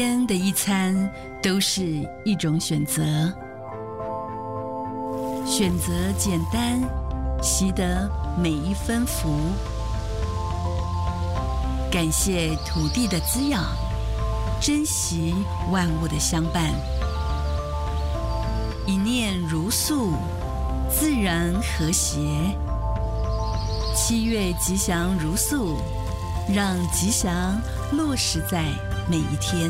天的一餐都是一种选择，选择简单，习得每一分福。感谢土地的滋养，珍惜万物的相伴。一念如素，自然和谐。7月吉祥如素，让吉祥落实在每一天。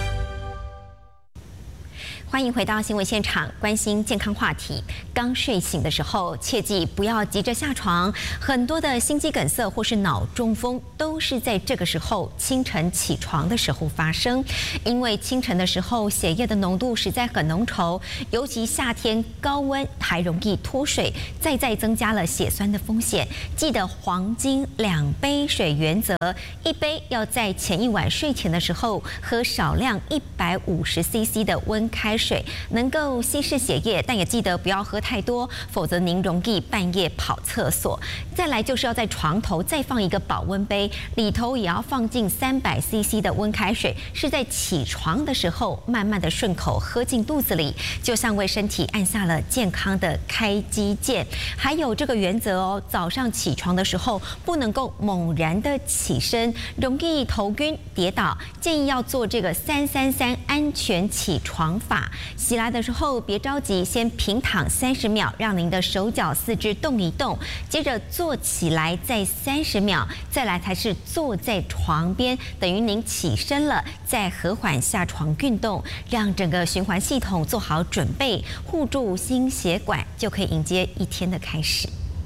欢迎回到新闻现场，关心健康话题。刚睡醒的时候，切记不要急着下床。很多的心肌梗塞或是脑中风都是在这个时候清晨起床的时候发生。因为清晨的时候血液的浓度实在很浓稠，尤其夏天高温还容易脱水，再增加了血栓的风险。记得黄金2杯水原则，一杯要在前一晚睡前的时候喝少量150cc 的温开水，能够稀释血液，但也记得不要喝太多，否则您容易半夜跑厕所。再来就是要在床头再放一个保温杯，里头也要放进300cc 的温开水，是在起床的时候慢慢的顺口喝进肚子里，就像为身体按下了健康的开机键。还有这个原则哦，早上起床的时候不能够猛然的起身，容易头晕跌倒，建议要做这个333安全起床法。起来的时候别着急，先平躺30秒，让您的手脚四肢动一动，接着坐起来再30秒，再来才是坐在床边，等于您起身了，再和缓下床运动，让整个循环系统做好准备，护住心血管，就可以迎接一天的开始。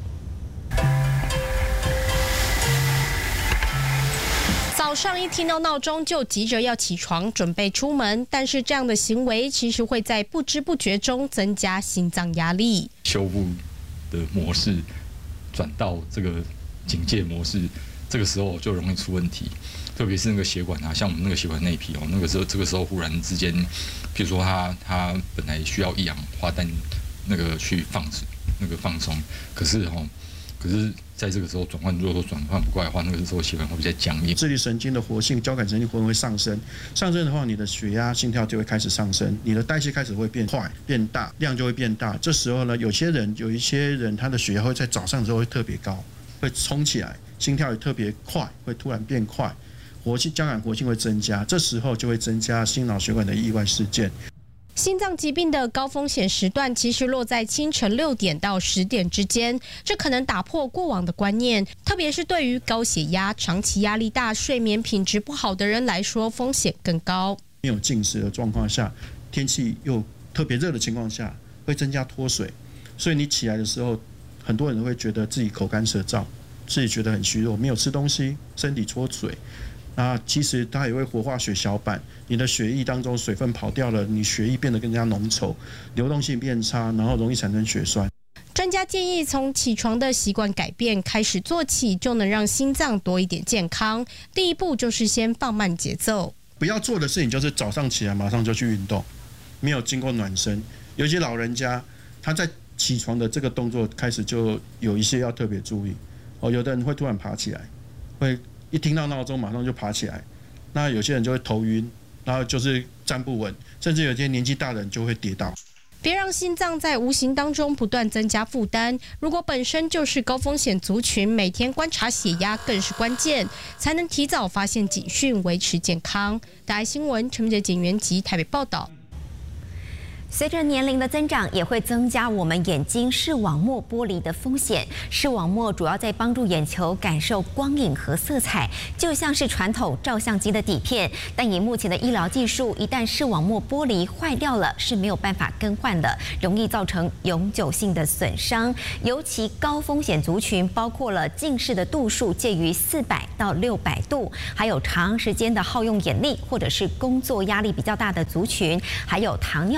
早上一听到闹钟就急着要起床准备出门，但是这样的行为其实会在不知不觉中增加心脏压力。 修复的模式转到这个警戒模式，这个时候就容易出问题，特别是那个血管啊，像我们那个血管内皮哦，这个时候忽然之间，譬如说它本来需要一氧化氮那个去放松，可是在这个时候如果说转换不过来的话，那个时候血管会比较僵硬， 自律神经的活性、交感神经活动会上升。上升的话，你的血压、心跳就会开始上升，你的代谢开始会变快、变大，量就会变大。这时候呢，有一些人他的血压会在早上的时候会特别高，会冲起来，心跳也特别快，会突然变快，交感活性会增加，这时候就会增加心脑血管的意外事件。 心脏疾病的高风险时段其实落在清晨6点到10点之间，这可能打破过往的观念，特别是对于高血压、长期压力大、睡眠品质不好的人来说，风险更高。 没有进食的状况下，天气又特别热的情况下，会增加脱水，所以你起来的时候，很多人会觉得自己口干舌燥，自己觉得很虚弱，没有吃东西，身体脱水。那其实它也会活化血小板，你的血液当中水分跑掉了，你血液变得更加浓稠，流动性变差，然后容易产生血栓。 专家建议从起床的习惯改变开始做起，就能让心脏多一点健康。第一步就是先放慢节奏， 不要做的事情就是早上起来马上就去运动，没有经过暖身。尤其老人家，他在起床的这个动作开始就有一些要特别注意。有的人会突然爬起来，会一听到闹钟马上就爬起来，那有些人就会头晕，然后就是站不稳，甚至有些年纪大的人就会跌倒。 别让心脏在无形当中不断增加负担。如果本身就是高风险族群，每天观察血压更是关键，才能提早发现警讯，维持健康。大爱新闻陈明哲、简元吉台北报道。 随着年龄的增长，也会增加我们眼睛视网膜剥离的风险。视网膜主要在帮助眼球感受光影和色彩，就像是传统照相机的底片。但以目前的医疗技术，一旦视网膜剥离坏掉了，是没有办法更换的，容易造成永久性的损伤。尤其高风险族群，包括了近视的度数介于400到600度，还有长时间的耗用眼力或者是工作压力比较大的族群，还有糖尿病。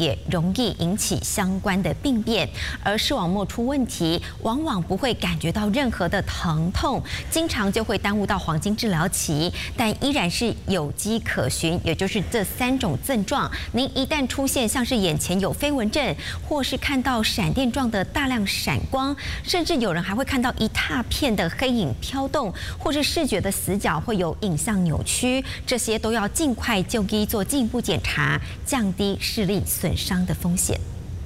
也容易引起相关的病变。而视网膜出问题，往往不会感觉到任何的疼痛，经常就会耽误到黄金治疗期，但依然是有迹可循，也就是这3种症状。您一旦出现像是眼前有飞蚊症，或是看到闪电状的大量闪光，甚至有人还会看到一大片的黑影飘动，或是视觉的死角会有影像扭曲，这些都要尽快就医做进一步检查，降低视力损伤的风险。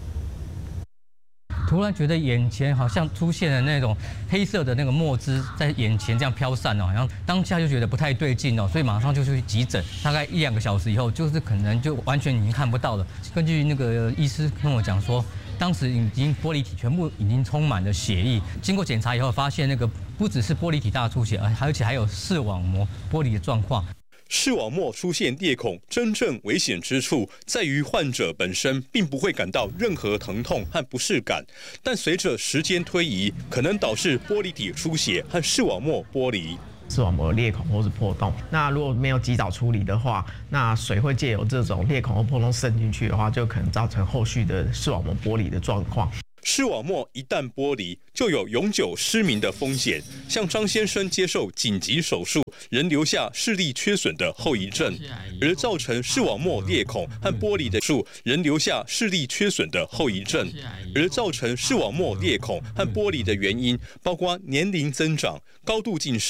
突然觉得眼前好像出现了那种黑色的那个墨汁在眼前这样飘散哦，然后当下就觉得不太对劲哦，所以马上就去急诊。大概1-2个小时以后，就是可能就完全已经看不到了。根据那个医师跟我讲说，当时已经玻璃体全部已经充满了血液。经过检查以后，发现那个不只是玻璃体大出血，而且还有视网膜剥离的状况。 视网膜出现裂孔，真正危险之处在于患者本身并不会感到任何疼痛和不适感，但随着时间推移，可能导致玻璃体出血和视网膜剥离。 视网膜裂孔或是破洞，那如果没有及早处理的话，那水会借由这种裂孔或破洞渗进去的话，就可能造成后续的视网膜剥离的状况。 视网膜一旦剥离，就有永久失明的风险。像张先生接受紧急手术，仍留下视力缺损的后遗症；而造成视网膜裂孔和剥离的术，仍留下视力缺损的后遗症。而造成视网膜裂孔和剥离的原因，包括年龄增长、高度近视。